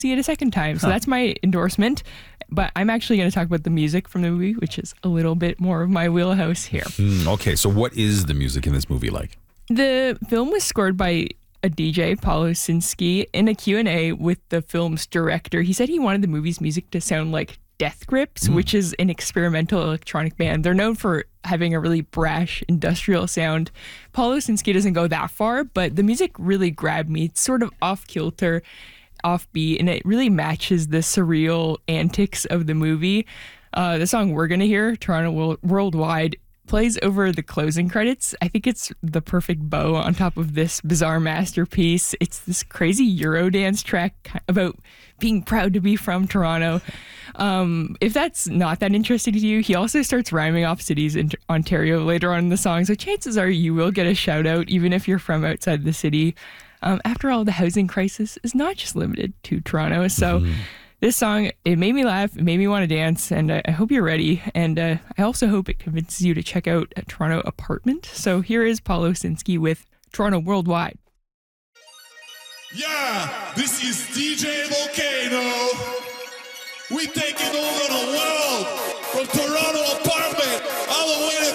see it a second time. So that's my endorsement. But I'm actually going to talk about the music from the movie, which is a little bit more of my wheelhouse here. Okay, so what is the music in this movie like? The film was scored by a DJ, Paul Osinski. In a Q&A with the film's director, he said he wanted the movie's music to sound like Death Grips, which is an experimental electronic band. They're known for having a really brash industrial sound. Paul Osinski doesn't go that far, but the music really grabbed me. It's sort of off-kilter, offbeat, and it really matches the surreal antics of the movie. The song we're going to hear, Toronto Worldwide, plays over the closing credits. I think it's the perfect bow on top of this bizarre masterpiece. It's this crazy Eurodance track about being proud to be from Toronto. If that's not that interesting to you, he also starts rhyming off cities in Ontario later on in the song, so chances are you will get a shout out even if you're from outside the city. After all, the housing crisis is not just limited to Toronto, so this song, it made me laugh, it made me want to dance, and I hope you're ready. And I also hope it convinces you to check out a Toronto Apartment. So here is Paul Osinski with Toronto Worldwide. Yeah, this is DJ Volcano. We taking over the world from Toronto Apartment all the way to